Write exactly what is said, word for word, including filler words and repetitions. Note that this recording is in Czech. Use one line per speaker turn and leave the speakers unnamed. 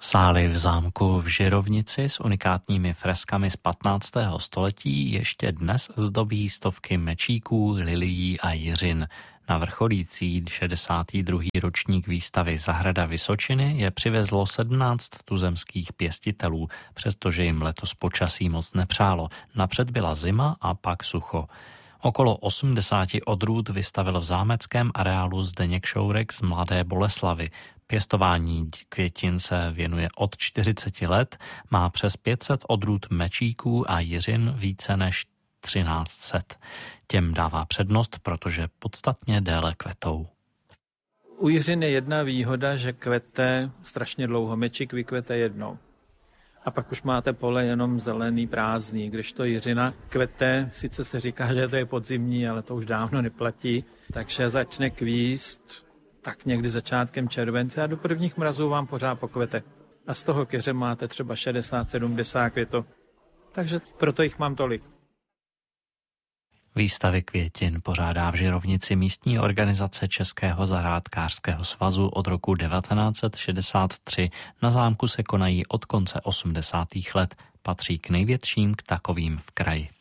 Sály v zámku v Žirovnici s unikátními freskami z patnáctého století ještě dnes zdobí stovky mečíků, lilií a jiřin. Na vrcholící šedesátý druhý ročník výstavy Zahrada Vysočiny je přivezlo sedmnáct tuzemských pěstitelů, přestože jim letos počasí moc nepřálo. Napřed byla zima a pak sucho. Okolo osmdesáti odrůd vystavil v zámeckém areálu Zdeněk Šourek z Mladé Boleslavi. Pěstování květin se věnuje od čtyřiceti let, má přes pět set odrůd mečíků a jiřin více než třináct set. Těm dává přednost, protože podstatně déle kvetou.
U jiřin je jedna výhoda, že kvete strašně dlouho, mečík vykvete jednou. A pak už máte pole jenom zelený, prázdný, kdežto jiřina kvete, sice se říká, že to je podzimní, ale to už dávno neplatí, takže začne kvíst tak někdy začátkem července a do prvních mrazů vám pořád pokvete. A z toho keře máte třeba šedesát sedmdesát květů. Takže proto jich mám tolik.
Výstavy květin pořádá v Žirovnici místní organizace Českého zahrádkářského svazu od roku devatenáct set šedesát tři. Na zámku se konají od konce osmdesátých let. Patří k největším k takovým v kraji.